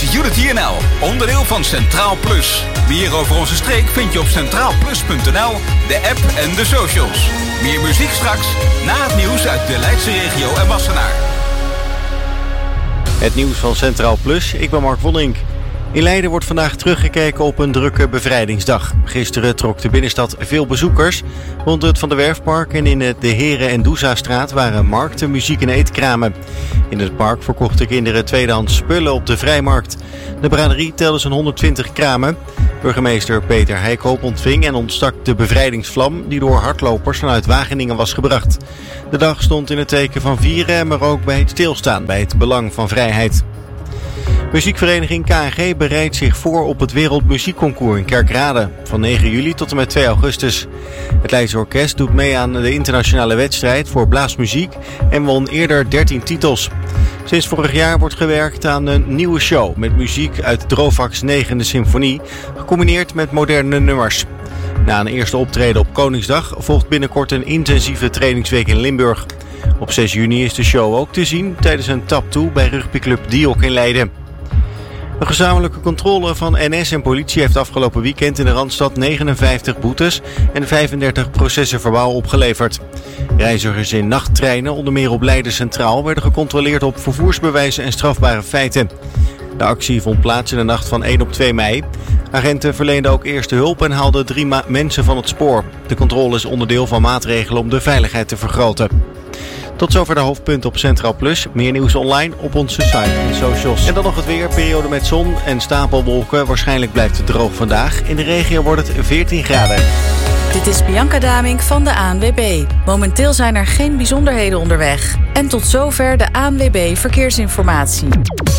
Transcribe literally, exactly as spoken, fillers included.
Unity N L, onderdeel van Centraal Plus. Meer over onze streek vind je op centraal plus punt n l, de app en de socials. Meer muziek straks, na het nieuws uit de Leidse regio en Wassenaar. Het nieuws van Centraal Plus, ik ben Mark Wonnink. In Leiden wordt vandaag teruggekeken op een drukke bevrijdingsdag. Gisteren trok de binnenstad veel bezoekers. Rond het Van der Werfpark en in de Heren- en Doezastraat waren markten, muziek en eetkramen. In het park verkochten kinderen tweedehands spullen op de vrijmarkt. De braderie telde zo'n honderdtwintig kramen. Burgemeester Peter Heikoop ontving en ontstak de bevrijdingsvlam die door hardlopers vanuit Wageningen was gebracht. De dag stond in het teken van vieren, maar ook bij het stilstaan bij het belang van vrijheid. Muziekvereniging K N G bereidt zich voor op het Wereldmuziekconcours in Kerkrade van negen juli tot en met twee augustus. Het Leidse Orkest doet mee aan de internationale wedstrijd voor blaasmuziek en won eerder dertien titels. Sinds vorig jaar wordt gewerkt aan een nieuwe show met muziek uit Drovak's negende symfonie, gecombineerd met moderne nummers. Na een eerste optreden op Koningsdag volgt binnenkort een intensieve trainingsweek in Limburg. Op zes juni is de show ook te zien tijdens een tap toe bij rugbyclub Diok in Leiden. Een gezamenlijke controle van N S en politie heeft afgelopen weekend in de Randstad negenenvijftig boetes en vijfendertig processen verbaal opgeleverd. Reizigers in nachttreinen, onder meer op Leiden Centraal, werden gecontroleerd op vervoersbewijzen en strafbare feiten. De actie vond plaats in de nacht van één op twee mei. Agenten verleenden ook eerste hulp en haalden drie ma- mensen van het spoor. De controle is onderdeel van maatregelen om de veiligheid te vergroten. Tot zover de hoofdpunten op Centraal Plus. Meer nieuws online op onze site en socials. En dan nog het weer. Periode met zon en stapelwolken. Waarschijnlijk blijft het droog vandaag. In de regio wordt het veertien graden. Dit is Bianca Damink van de A N W B. Momenteel zijn er geen bijzonderheden onderweg. En tot zover de A N W B Verkeersinformatie.